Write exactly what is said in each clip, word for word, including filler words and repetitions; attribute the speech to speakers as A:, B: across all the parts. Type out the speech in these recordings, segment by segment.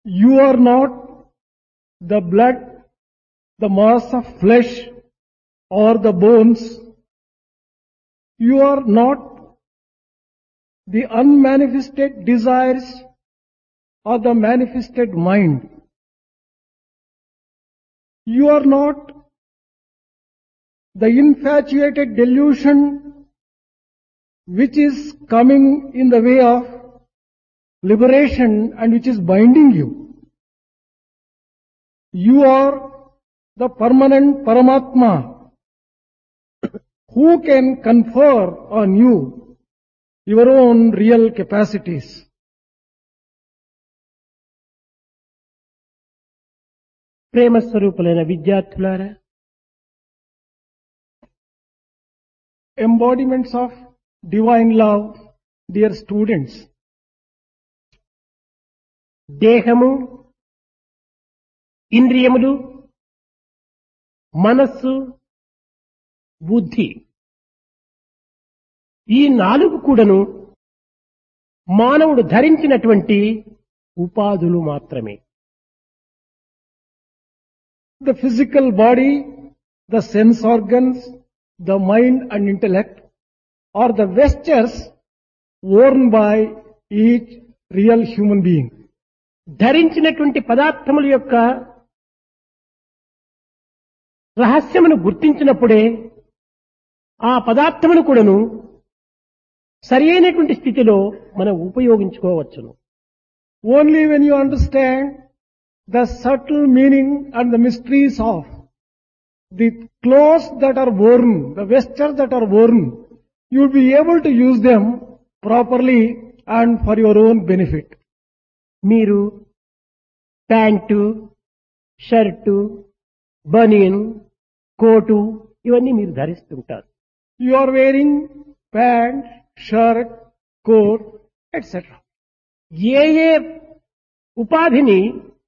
A: You are not the blood, the mass of flesh or the bones. You are not the unmanifested desires or the manifested mind. You are not the infatuated delusion which is coming in the way of liberation and which is binding you. You are the permanent Paramatma who can confer on you your own real capacities.
B: ప్రేమ స్వరూపులైన విద్యార్థులారా,
A: Embodiments of divine love, dear students.
B: దేహము, ఇంద్రియములు, మనస్సు, బుద్ధి ఈ నాలుగు కూడాను మానవుడు ధరించినటువంటి ఉపాధులు మాత్రమే.
A: The physical body, the sense organs, the mind and intellect are the vestures worn by each real human being.
B: ధరించినటువంటి పదార్థముల యొక్క రహస్యమును గుర్తించినప్పుడే ఆ పదార్థమును కూడాను సరి అయినటువంటి స్థితిలో మనం ఉపయోగించుకోవచ్చును.
A: Only when you understand the subtle meaning and the mysteries of the clothes that are worn, the vestures that are worn, you will be able to use them properly and for your own benefit.
B: మీరు pant, shirt, బనియన్, coat ఇవన్నీ మీరు ధరిస్తుంటారు.
A: You are wearing pant, shirt, coat, et cetera.
B: ఏ ఏ ఉపాధిని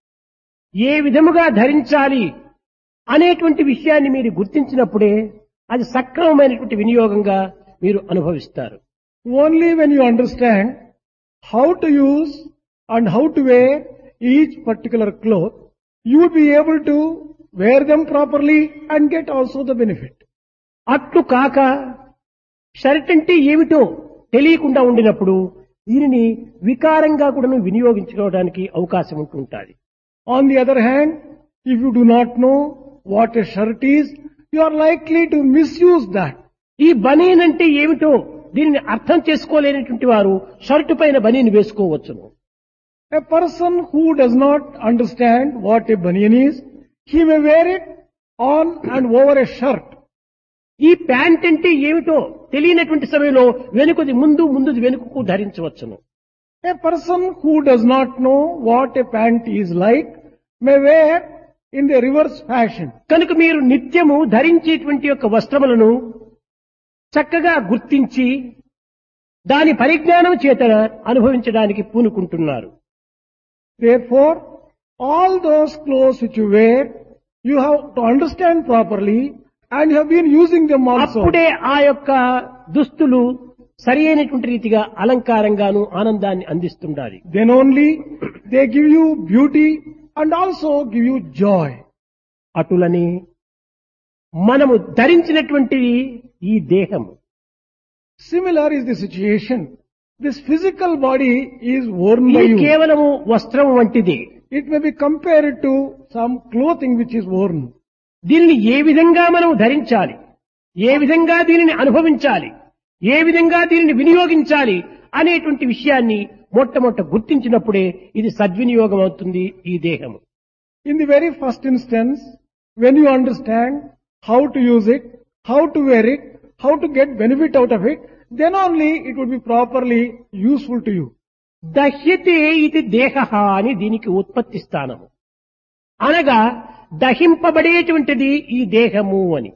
B: ఏ విధముగా ధరించాలి అనేటువంటి విషయాన్ని మీరు గుర్తించినప్పుడే అది సక్రమమైనటువంటి వినియోగంగా మీరు అనుభవిస్తారు.
A: Only when you understand how to use and how to wear each particular cloth, you will be able to wear them properly and get also the benefit.
B: అట్లు కాక షర్ట్ అంటే ఏమిటో తెలియకుండా ఉండినప్పుడు దీనిని వికారంగా కూడా వినియోగించుకోవడానికి అవకాశం ఉంటుంటుంది.
A: On the other hand, if you do not know what a shirt is, you are likely to misuse that.
B: ఈ బనీన్ అంటే ఏమిటో దీనిని అర్థం చేసుకోలేనటువంటి వారు షర్టు పైన బనీన్ వేసుకోవచ్చును.
A: A person who does not understand what a banian is, he may wear it on and over a shirt.
B: ఈ pant అంటే ఏమిటో తెలియనటువంటి సమయంలో వెనుకది ముందు ముందుది వెనుకకు ధరించవచ్చును.
A: A person who does not know what a pant is like may wear in the reverse fashion.
B: కనుక మీరు నిత్యము ధరించేటువంటి యొక్క వస్త్రములను చక్కగా గుర్తించి దాని పరిజ్ఞానం చేత అనుభవించడానికి పూనుకుంటున్నారు.
A: Therefore, all those clothes which you wear, you have to understand properly and you have been using them also.
B: అప్పుడే ఆ యొక్క దుస్తులు సరి అయినటువంటి రీతిగా అలంకారంగాను ఆనందాన్ని అందిస్తుండాలి.
A: Then only they give you beauty and also give you joy.
B: అటులని మనము ధరించినటువంటి ఈ దేహము
A: Similar is the situation. This physical body is worn by
B: ఇది
A: you.
B: కేవలము వస్త్రం వంటిది.
A: It may be compared to some clothing which is worn.
B: దీనిని ఏ విధంగా మనం ధరించాలి, ఏ విధంగా దీనిని అనుభవించాలి, ఏ విధంగా దీనిని వినియోగించాలి అనేటువంటి విషయాన్ని మొట్టమొదట గుర్తించినప్పుడే ఇది సద్వినియోగం అవుతుంది ఈ దేహము.
A: In the very first instance, when you understand how to use it, how to wear it, how to get benefit out of it, then only it would be properly useful to you.
B: దహ్యతే ఇది దేహ అని దీనికి ఉత్పత్తి స్థానము, అనగా దహింపబడేటువంటిది ఈ దేహము అని.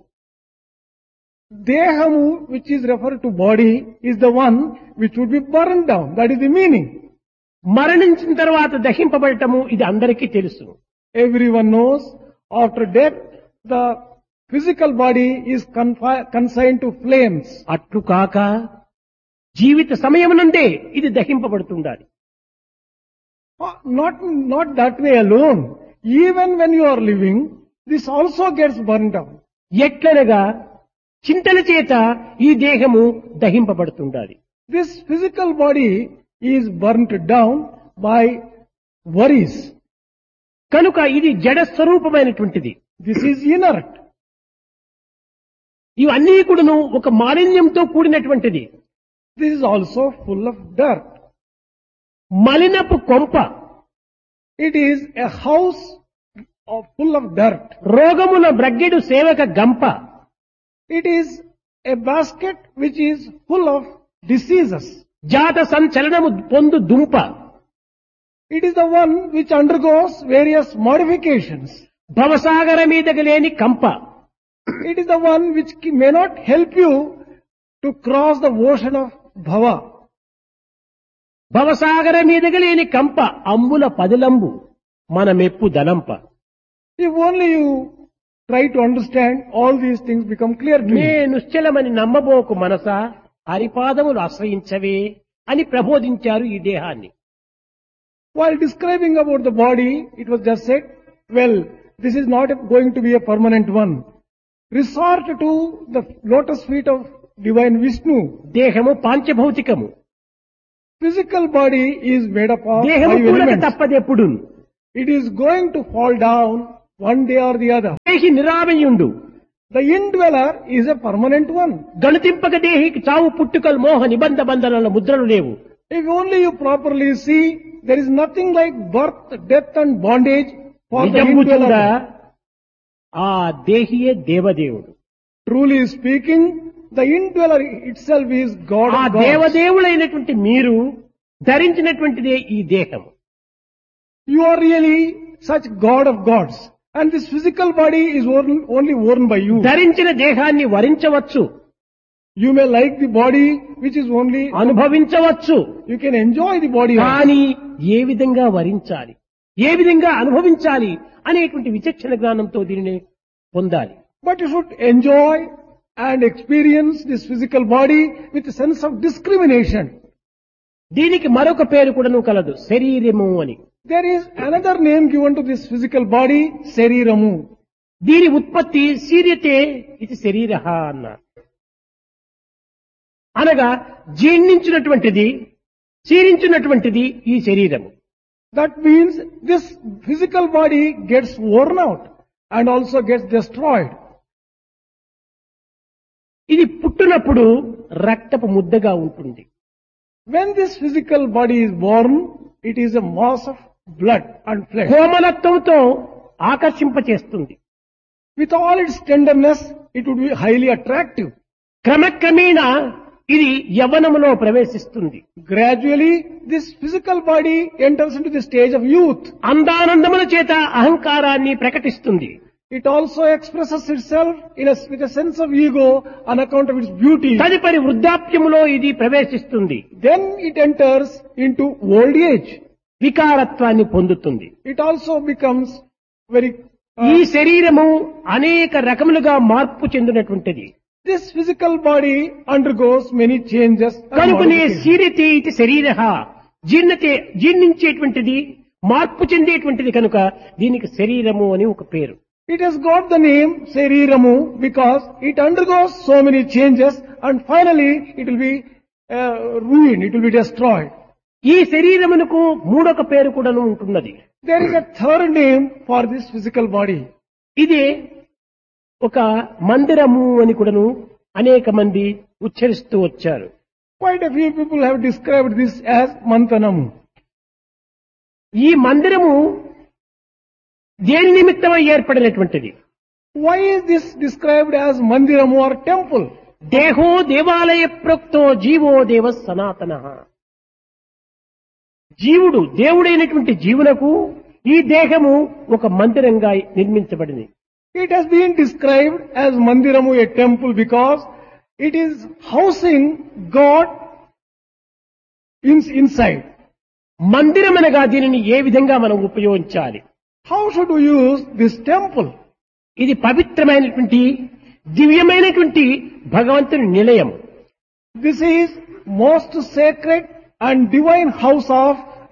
A: Dehamu, which is referred to body, is the one which would be burned down. That is the meaning.
B: మరణించిన తర్వాత దహింపబడటము ఇది అందరికీ తెలుసు.
A: Everyone knows after death the physical body is confi- consigned to flames.
B: అట్లు కాక జీవిత సమయం నుండే ఇది దహింపబడుతుండాలి.
A: Uh, Not, not that way alone. Even when you are living, this also gets burnt out.
B: ఎట్లనగా చింతల చేత ఈ దేహము దహింపబడుతుండాలి.
A: This physical body is burnt down by worries.
B: కనుక ఇది జడ స్వరూపమైనటువంటిది.
A: This is inert.
B: ఇవన్నీ కూడాను ఒక మాలిన్యంతో కూడినటువంటిది.
A: This is also full of dirt.
B: మలినపు కొంప,
A: It is a house of, full of dirt.
B: రోగముల బ్రగ్గెడు సేవక గంప,
A: It is a basket which is full of diseases.
B: జాత సంచలనము పొందు దుంప,
A: It is the one which undergoes various modifications.
B: భవసాగర మీదకి లేని కంప,
A: It is the one which may not help you to cross the ocean of bhava.
B: భవసాగర మీదకి లేని కంప అంబుల పదిలంబు మన మెప్పు దలంప.
A: If only you try to understand, all these things become clear to
B: నే
A: you.
B: నిశ్చలమని నమ్మబోకు మనస హరిపాదములు ఆశ్రయించవే అని ప్రబోధించారు ఈ దేహాన్ని.
A: While describing about the body, it was just said, well, this is not going to be a permanent one. Resort to the lotus feet of divine Vishnu.
B: దేహము పాంచభౌతికము.
A: Physical body is made up of
B: దేహము
A: five
B: కూడక
A: elements.
B: తప్పదెప్పుడు.
A: It is going to fall down one day or the other.
B: దేహి నిరామయుండు.
A: The indweller is a permanent one.
B: గణతింపక దేహికి చావు పుట్టుకలు మోహ నిబంధ బంధనాల ముద్రలు లేవు.
A: If only you properly see, there is nothing like birth, death and bondage for the
B: నిజంబు చూడ
A: indweller.
B: ఆ దేహియే దేవదేవుడు.
A: Truly speaking, the indweller itself is God
B: ఆ
A: of gods.
B: దేవదేవులైనటువంటి మీరు ధరించినటువంటిదే ఈ దేహం.
A: You are really such God of gods. And this physical body is worn, only worn by you.
B: ధరించిన దేహాన్ని వరించవచ్చు,
A: You may like the body which is only,
B: అనుభవించవచ్చు.
A: you can enjoy the body also.
B: కానీ ఏ విధంగా వరించాలి, ఏ విధంగా అనుభవించాలి అనేటువంటి విచక్షణ జ్ఞానంతో దీనిని పొందాలి.
A: But you should enjoy and experience this physical body with a sense of discrimination.
B: దీనికి మరొక పేరు కూడాను కలదు, శరీరము అని.
A: There is another name given to this physical body, Sariramu.
B: దీని ఉత్పత్తి శీర్యతే ఇది శరీరః అన్నారు. అనగా జీర్ణించినటువంటిది, క్షీణించినటువంటిది ఈ శరీరము.
A: That means this physical body gets worn out and also gets destroyed.
B: ఇది పుట్టినప్పుడు రక్తపు ముద్దగా ఉంటుంది.
A: When this physical body is born, it is a mass of blood and flesh.
B: కోమలత్వంతో ఆకర్షింపచేస్తుంది.
A: With all its tenderness, it would be highly attractive.
B: క్రమక్రమేణా ఇది యవ్వనములో ప్రవేశిస్తుంది.
A: Gradually, this physical body enters into the stage of youth.
B: అందానందముల చేత అహంకారాన్ని ప్రకటిస్తుంది.
A: It also expresses itself in a, with a sense of ego on account of its beauty.
B: తదుపరి వృద్ధాప్యములో ఇది ప్రవేశిస్తుంది.
A: Then it enters into old age.
B: వికారత్వాన్ని పొందుతుంది.
A: It also becomes very...
B: ఈ
A: Uh,
B: శరీరము అనేక రకములుగా మార్పు చెందినటువంటిది.
A: this physical body undergoes many changes. and
B: కనుకనే
A: modifications.
B: శీర్యతే ఇది శరీరః, జీర్ణతే జీర్ణించేటువంటిది, మార్పు చెందేటువంటిది కనుక దీనికి శరీరము అని ఒక పేరు.
A: It has got the name Sariramu because it undergoes so many changes and finally it will be uh, ruined, it will be destroyed.
B: ఈ శరీరమునకు మూడొక పేరు కూడాను ఉంటున్నది.
A: There is a third name for this physical body.
B: ఇది ఒక మందిరము అని కూడాను అనేక మంది ఉచ్చరిస్తూ వచ్చారు.
A: Quite a few people have described this as Mantanamu.
B: ఈ మందిరము దేని నిమిత్తమై ఏర్పడినటువంటిది?
A: Why is this described as Mandiramu or temple?
B: దేహో దేవాలయ ప్రోక్తో జీవో దేవ సనాతనః. జీవుడు దేవుడైనటువంటి జీవునకు ఈ దేహము ఒక మందిరంగా నిర్మించబడింది.
A: It has been described as Mandiramu, a temple, because it is housing God in, inside.
B: మందిరం అనగా దీనిని ఏ విధంగా మనం ఉపయోగించాలి?
A: How should we use this temple?
B: ఇది పవిత్రమైనటువంటి దివ్యమైనటువంటి భగవంతుని నిలయం.
A: This is most sacred and divine house of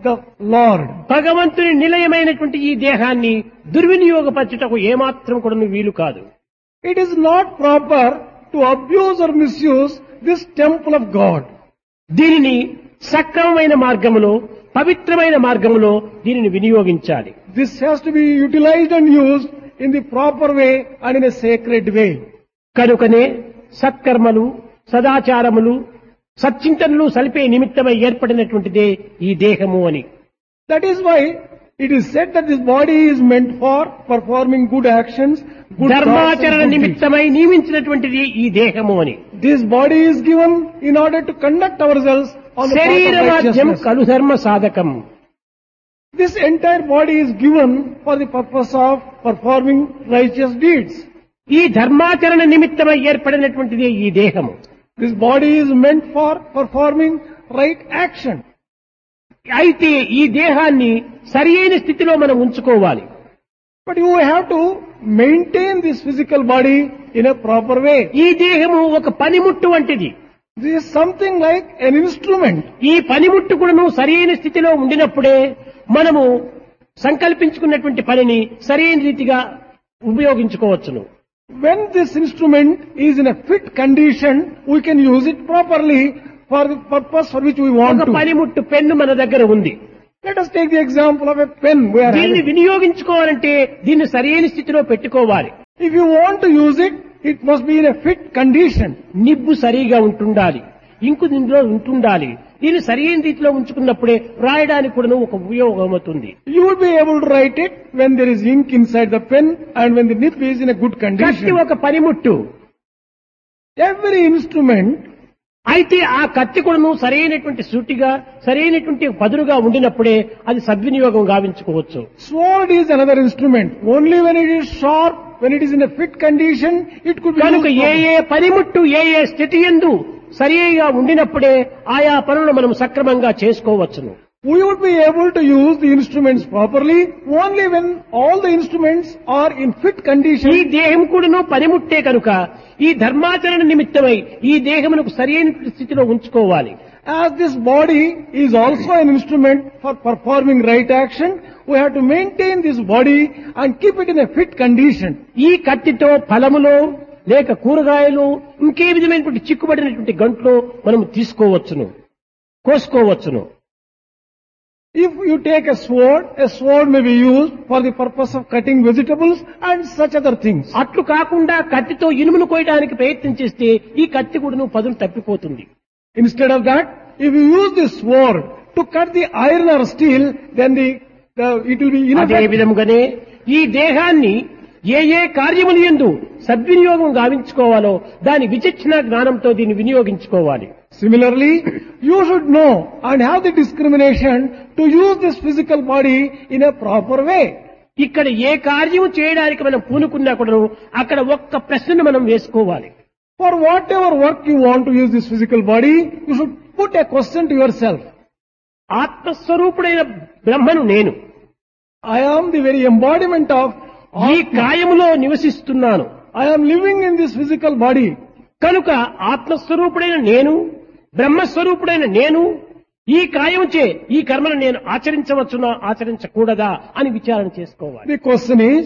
A: the Lord.
B: భగవంతుని నిలయమైనటువంటి ఈ దేహాన్ని దుర్వినియోగపరచుటకు ఏమాత్రం కూడా వీలు కాదు.
A: It is not proper to abuse or misuse this temple of God.
B: దీనిని సక్రమమైన మార్గములో పవిత్రమైన మార్గములో దీనిని వినియోగించాలి.
A: This has to be utilized and used in the proper way and in a sacred way.
B: కనుకనే సత్కర్మలు సదాచారములు సచ్చింతనలు సలిపే నిమిత్తమై ఏర్పడినటువంటిదే ఈ దేహము అని.
A: That is why it is said that this body is meant for performing good actions, good thoughts
B: ధర్మాచరణ
A: and good deeds.
B: నిమిత్తమై నియమించినటువంటిది ఈ దేహము అని.
A: This body is given in order to conduct ourselves on the path of
B: శరీరవాద్యం
A: righteousness.
B: కలు ధర్మ సాధకం.
A: This entire body is given for the purpose of performing righteous deeds.
B: ఈ ధర్మాచరణ నిమిత్తమై ఏర్పడినటువంటిది ఈ దేహము.
A: This body is meant for performing right action.
B: అయితే ఈ దేహాన్ని సరి అయిన స్థితిలో మనం ఉంచుకోవాలి.
A: But you have to maintain this physical body in a proper way.
B: ఈ దేహము ఒక పనిముట్టు వంటిది.
A: This is something like an instrument.
B: ఈ పనిముట్టు కూడాను సరి అయిన స్థితిలో ఉండినప్పుడే మనము సంకల్పించుకున్నటువంటి పనిని సరైన రీతిగా ఉపయోగించుకోవచ్చును.
A: When this instrument is in a fit condition, we can use it properly for the purpose for which we want
B: ఒక
A: to.
B: పనిముట్టు పెన్ను మన దగ్గర ఉంది.
A: Let us take the example of a pen we are
B: దీన్ని
A: having.
B: వినియోగించుకోవాలంటే దీన్ని సరైన స్థితిలో పెట్టుకోవాలి.
A: If you want to use it, it must be in a fit condition.
B: Nib సరిగా ఉంటుండాలి, ఇంకు దీనిలో ఉంటుండాలి. దీన్ని సరైన రీతిలో ఉంచుకున్నప్పుడే రాయడానికి కూడా ఒక ఉపయోగం అవుతుంది.
A: You will be able to write it when there is ink inside the pen and when the nib is in a good
B: కత్తి
A: condition.
B: ఒక పనిముట్టు.
A: Every instrument,
B: అయితే ఆ కత్తి కూడాను సరైనటువంటి సూటిగా సరైనటువంటి పదునుగా ఉండినప్పుడే అది సద్వినియోగం గావించుకోవచ్చు.
A: sword is another instrument. Only when it is sharp, when it is in a fit condition, it could be
B: కనుక
A: used
B: ఏ
A: properly.
B: ఏ పనిముట్టు ఏ ఏ స్థితి యందు సరిగా ఉండినప్పుడే ఆయా పనులు మనం సక్రమంగా చేసుకోవచ్చును.
A: We would be able to use the instruments properly only when all the instruments are in fit
B: ఈ
A: condition.
B: దేహం కూడాను పనిముట్టే కనుక ఈ ధర్మాచరణ నిమిత్తమై ఈ దేహమునకు సరైన స్థితిలో ఉంచుకోవాలి.
A: As this body is also an instrument for performing right action, we have to maintain this body and keep it in a fit condition.
B: ఈ కత్తితో ఫలములో లేక కూరగాయలు ఇంకే విధమైనటువంటి చిక్కుబడినటువంటి గంటలో మనం తీసుకోవచ్చును, కోసుకోవచ్చును.
A: If you take a sword, a sword may be used for the purpose of cutting vegetables and such other things.
B: అట్లు కాకుండా కత్తితో ఇనుమును కోయడానికి ప్రయత్నం చేస్తే ఈ కత్తి కూడా పదును తప్పిపోతుంది.
A: Instead of that, if you use this sword to cut the iron or steel, then the, the it will be
B: అదే
A: ineffective.
B: విధముగానే ఈ దేహాన్ని ఏ ఏ కార్యములు యందు సద్వినియోగం గావించుకోవాలో దాని విచక్షణ జ్ఞానంతో దీన్ని వినియోగించుకోవాలి.
A: Similarly, you should know and have the discrimination to use this physical body in a proper way.
B: ఇక్కడ ఏ కార్యము చేయడానికి మనం పూనుకున్నా కూడా అక్కడ ఒక్క ప్రశ్నను మనం వేసుకోవాలి.
A: For whatever work you want to use this physical body, you should put a question to yourself.
B: ఆత్మస్వరూపుడైన బ్రహ్మను నేను
A: I am the very embodiment of
B: ఈ
A: Atma.
B: కాయములో నివసిస్తున్నాను
A: I am living in this physical body.
B: కనుక ఆత్మస్వరూపుడైన నేను బ్రహ్మస్వరూపుడైన నేను ఈ కాయముచే ఈ కర్మను నేను ఆచరించవచ్చునా ఆచరించకూడదా అని విచారణ చేసుకోవాలి.
A: The question is,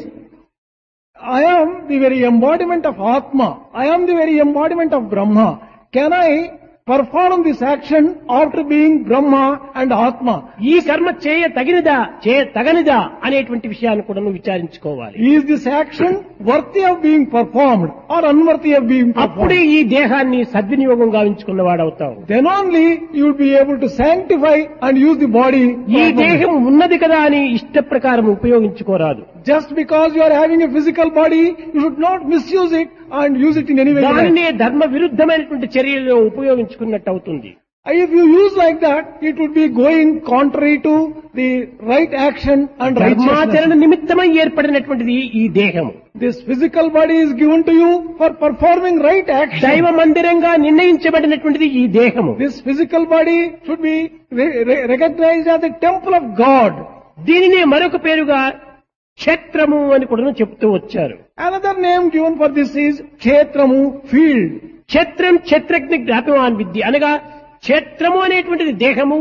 A: I am the very embodiment of Atma. I am the very embodiment of Brahma. Can I perform this action after being Brahma and Atma?
B: ఈ కర్మ చేయ తగినదా చేయ తగనిదా అనేటువంటి విషయాన్ని కూడా నువ్వు విచారించుకోవాలి.
A: Is this action worthy of being performed or unworthy of being
B: అప్పుడే
A: performed?
B: ఈ దేహాన్ని సద్వినియోగం గావించుకున్న వాడవుతావు.
A: Then only you will be able to sanctify and use the body
B: ఈ
A: properly.
B: దేహం ఉన్నది కదా అని ఇష్ట ప్రకారం ఉపయోగించుకోరాదు.
A: Just because you are having a physical body, you should not misuse it and use it in any way. you like.
B: దానినే ధర్మ విరుద్ధమైనటువంటి చర్యల్లో ఉపయోగించుకున్నట్టు అవుతుంది.
A: If you use like that, it would be going contrary to the right action and
B: ధర్మాచరణ
A: righteousness.
B: నిమిత్తమై ఏర్పడినటువంటిది ఈ దేహము.
A: This physical body is given to you for performing right action.
B: దైవ మందిరంగా నిర్ణయించబడినటువంటిది ఈ దేహము.
A: This physical body should be re- re- recognized as the temple of God.
B: దీనినే మరొక పేరుగా క్షేత్రము అని కూడా చెప్తూ వచ్చారు.
A: Another name given for this is Kshetramu, field.
B: క్షేత్రం క్షేత్రజ్ఞ జ్ఞాపవాన్ విద్య అనగా క్షేత్రము అనేటువంటిది దేహము,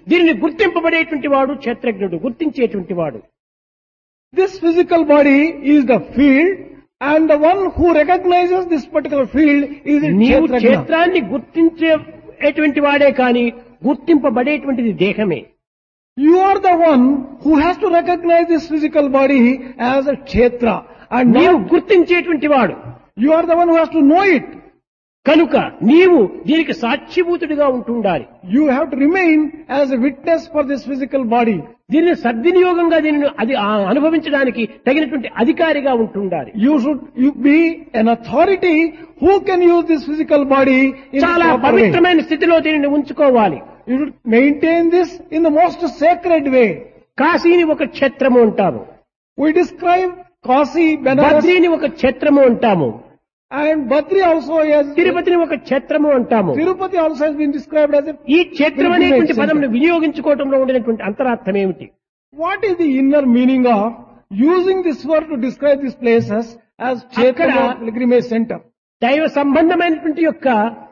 B: దీనిని గుర్తింపబడేటువంటి వాడు క్షేత్రజ్ఞుడు, గుర్తించేటువంటి వాడు.
A: This physical body is the field, and the one who recognizes this particular field is the
B: నీవు
A: Kshetrajna.
B: క్షేత్రాన్ని గుర్తించేటువంటి వాడే కాని గుర్తింపబడేటువంటిది దేహమే.
A: You are the one who has to recognize this physical body as a Kshetra, and
B: నీవు
A: not,
B: గుర్తించేటువంటి వాడు
A: you are the one who has to know it.
B: కనుక నీవు దీనికి సాక్షిభూతుడిగా ఉంటుండాలి.
A: You have to remain as a witness for this physical body.
B: దీనిని సద్వినియోగంగా దీనిని అది ఆ అనుభవించడానికి తగినటువంటి అధికారిగా ఉంటుండాలి.
A: You should you be an authority who can use this physical body in a
B: చాలా
A: proper way.
B: పవిత్రమైన స్థితిలో దీనిని ఉంచుకోవాలి.
A: You should maintain this in the most sacred way.
B: కాశీని ఒక క్షేత్రము అంటాము,
A: We describe Kasi, Benares,
B: బద్రీని ఒక క్షేత్రము అంటాము,
A: and Badri also has,
B: తిరుపతిని ఒక క్షేత్రము అంటాము.
A: Tirupati also has been described as a.
B: ఈ క్షేత్రం అనేటువంటి పదంను వినియోగించుకోవడంలో ఉండినటువంటి అంతరార్థం ఏమిటి?
A: What is the inner meaning of using this word to describe these places as Kshetra
B: Akkada-
A: pilgrimage center?
B: దైవ సంబంధమైనటువంటి యొక్క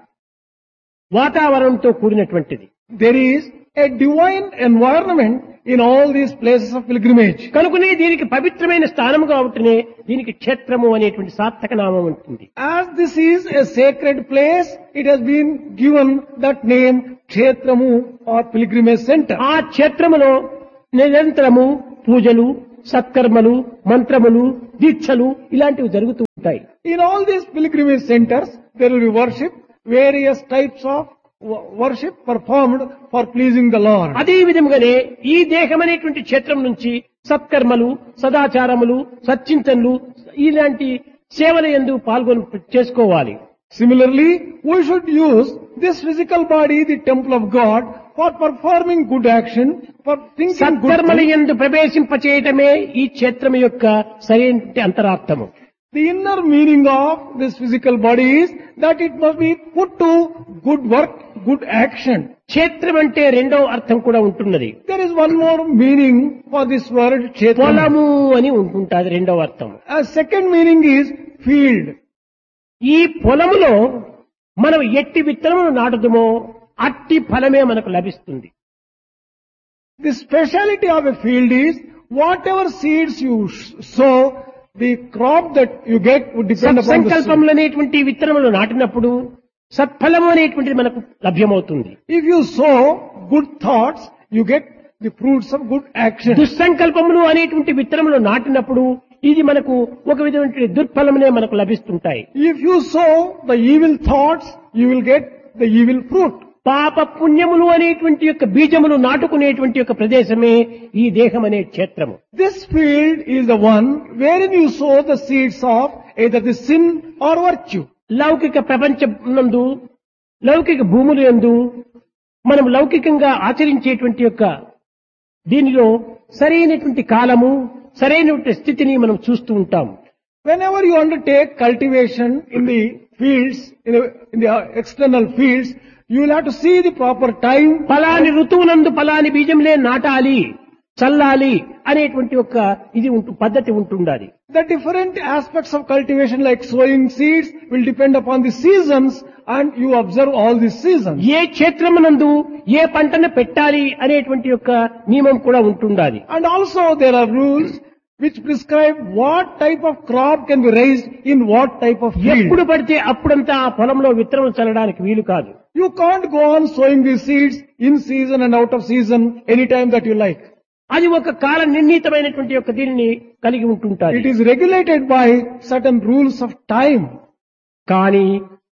B: వాతావరణంతో కూడినటువంటిది.
A: There is a divine environment in all these places of pilgrimage.
B: కనుకనే దీనికి పవిత్రమైన స్థానము కాబట్టినే దీనికి క్షేత్రము అనేటువంటి సార్థక నామం ఉంటుంది.
A: As this is a sacred place, it has been given that name Kshetramu or pilgrimage center.
B: ఆ క్షేత్రములో నిరంతరము పూజలు, సత్కర్మలు, మంత్రములు, దీక్షలు ఇలాంటివి జరుగుతూ ఉంటాయి.
A: In all these pilgrimage centers, there will be worship, various types of wo- worship performed for pleasing the Lord.
B: అదే విధముగానే ఈ దేహం అనేటువంటి క్షేత్రం నుంచి సత్కర్మలు, సదాచారములు, సచ్చింతనలు ఇలాంటి సేవల యందు పాల్గొని చేసుకోవాలి.
A: Similarly, we should use this physical body, the temple of God, for performing good action, for thinking good
B: సత్కర్మల
A: things.
B: యందు ప్రవేశింపచేయటమే ఈ క్షేత్రం యొక్క సరైన అంతరార్థము.
A: The inner meaning of this physical body is that it must be put to good work, good action.
B: క్షేత్రం అంటే రెండవ అర్థం కూడా ఉంటున్నది.
A: There is one more meaning for this word Kshetra.
B: పొలము అని ఉంటుంటుంది రెండవ అర్థం.
A: A second meaning is field.
B: ఈ పొలములో మనం ఎట్టి విత్తనమును నాటుదుమో అట్టి ఫలమే మనకు లభిస్తుంది.
A: The speciality of a field is whatever seeds you sh- sow, the crop that you get would depend upon the seed.
B: సత్సంకల్పములు అనేటువంటి విత్తనములు నాటినప్పుడు సత్ఫలము అనేటువంటిది మనకు లభ్యమవుతుంది.
A: If you sow good thoughts, you get the fruits of good action.
B: దుస్సంకల్పములు అనేటువంటి విత్తనములు నాటినప్పుడు ఇది మనకు ఒక విధమైన దుర్ఫలమునే మనకు లభిస్తుంటాయి.
A: If you sow the evil thoughts, you will get the evil fruit.
B: పాప పుణ్యములు అనేటువంటి యొక్క బీజములు నాటుకునేటువంటి యొక్క ప్రదేశమే ఈ దేహం అనే క్షేత్రము.
A: This field is the one wherein you sow the seeds of either the sin or virtue.
B: లౌకిక ప్రపంచం నందు లౌకిక భూముల యందు మనం లౌకికంగా ఆచరించేటువంటి యొక్క దీనిలో సరైనటువంటి కాలము, సరైనటువంటి స్థితిని మనం చూస్తూ ఉంటాం.
A: Whenever you undertake cultivation in the fields, in the, in the external fields, you will have to see the proper time.
B: ఫలాని ఋతువునందు ఫలాని బీజంలే నాటాలి, చల్లాలి అనేటువంటి ఒక ఇది ఉంటు- పద్ధతి ఉంటుండాలి.
A: The different aspects of cultivation like sowing seeds will depend upon the seasons, and you observe all these seasons.
B: ఏ క్షేత్రమునందు ఏ పంటను పెట్టాలి అనేటువంటి యొక్క నియమం కూడా ఉంటుండాలి.
A: And also there are rules which prescribe what type of crop can be raised in what type of field.
B: ఎప్పుడు పడితే అప్పుడంతా ఆ పొలంలో విత్తనం చల్లడానికి వీలు కాదు.
A: You can't go on sowing these seeds in season and out of season anytime that you like.
B: అది ఒక కాల నిర్ణీతమైనటువంటి యొక్క దీనిని కలిగి ఉంటుంటారు.
A: It is regulated by certain rules of time.
B: కానీ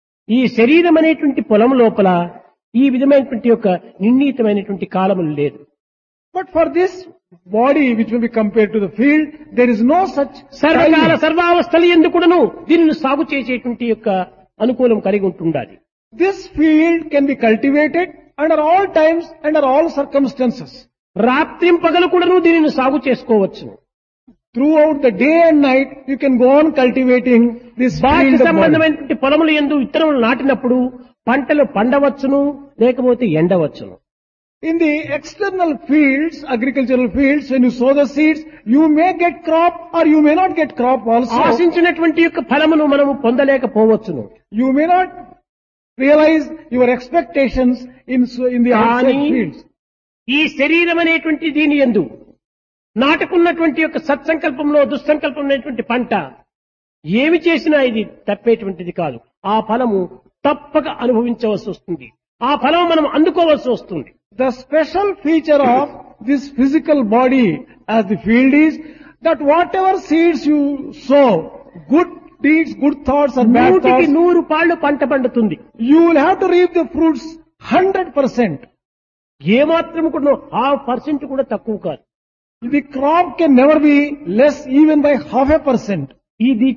B: ఈ శరీరం అనేటువంటి పొలం లోపల ఈ విధమైనటువంటి యొక్క నిర్ణీతమైనటువంటి కాలములు లేదు.
A: But for this body which may be compared to the field, there is no such
B: సర్వకాల
A: timing.
B: సర్వావస్థలు ఎందుకును దీనిని సాగు చేసేటువంటి యొక్క అనుకూలం కలిగి ఉంటుండాలి.
A: This field can be cultivated under all times, under all circumstances.
B: రాత్రిం పగలు కూడాను దీనిని సాగు చేసుకోవచ్చు.
A: Throughout the day and night, you can go on cultivating this
B: బాహ్య
A: field of body.
B: సంబంధమైనటువంటి పొలములు యందు విత్తనములు నాటినప్పుడు పంటలు పండవచ్చును, లేకపోతే ఎండవచ్చును.
A: In the external fields, agricultural fields, when you sow the seeds, you may get crop or you may not get crop also.
B: ఆశించినటువంటి యొక్క ఫలమును మనము పొందలేకపోవచ్చును.
A: You may not realize your expectations in, so- in the outside
B: కానీ
A: fields.
B: ఈ శరీరం అనేటువంటి దీని యందు నాటుకున్నటువంటి యొక్క సత్సంకల్పంలో దుస్సంకల్పం అనేటువంటి పంట ఏమి చేసినా ఇది తప్పేటువంటిది కాదు. ఆ ఫలము తప్పక అనుభవించవలసి వస్తుంది. ఆ ఫలం మనం అందుకోవాల్సి వస్తుంది.
A: The special feature of this physical body as the field is that whatever seeds you sow, good deeds, good thoughts or bad
B: నూటికి
A: thoughts,
B: నూరు పాళ్ళు పంట పండుతుంది.
A: you will have to reap the fruits one hundred percent.
B: ఏమాత్రం కూడా half percent కూడా తక్కువ కాదు.
A: The crop can never be less even by half a percent.
B: ఇది